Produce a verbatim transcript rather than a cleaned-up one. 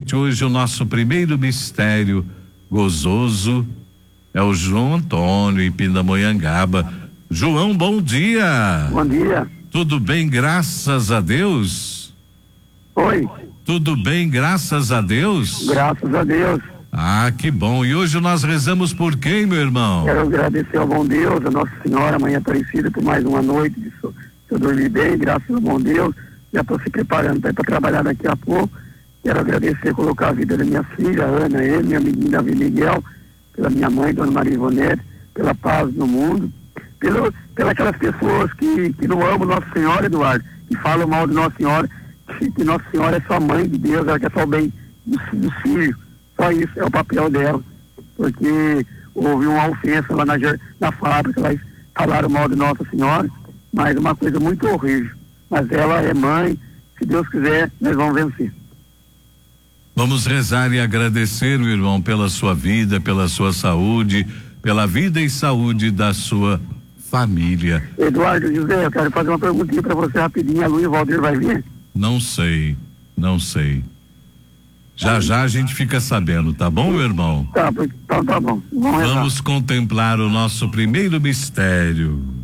noite. Hoje o nosso primeiro mistério gozoso é o João Antônio em Pindamonhangaba. João, bom dia. Bom dia. Tudo bem, graças a Deus? Oi. Tudo bem, graças a Deus? Graças a Deus. Ah, que bom. E hoje nós rezamos por quem, meu irmão? Quero agradecer ao bom Deus, a Nossa Senhora, Mãe Aparecida, por mais uma noite de so, eu dormi bem, graças ao bom Deus. Já estou se preparando para trabalhar daqui a pouco. Quero agradecer, colocar a vida da minha filha, Ana, ele, minha amiguinha Davi Miguel, pela minha mãe, Dona Maria Ivonete, pela paz no mundo, pelo, pelas aquelas pessoas que, que não amam Nossa Senhora, Eduardo, que falam mal de Nossa Senhora, que, que Nossa Senhora é só mãe de Deus, ela quer só o bem dos do filhos. Só isso é o papel dela, porque houve uma ofensa lá na, na fábrica, lá falaram mal de Nossa Senhora, mas uma coisa muito horrível. Mas ela é mãe, se Deus quiser, nós vamos vencer. Vamos rezar e agradecer, meu irmão, pela sua vida, pela sua saúde, pela vida e saúde da sua família. Eduardo José, eu quero fazer uma perguntinha para você rapidinho. A Luiz Valdir vai vir? Não sei, não sei. Já já a gente fica sabendo, tá bom, meu irmão? Tá, então tá bom. Vamos, Vamos contemplar o nosso primeiro mistério.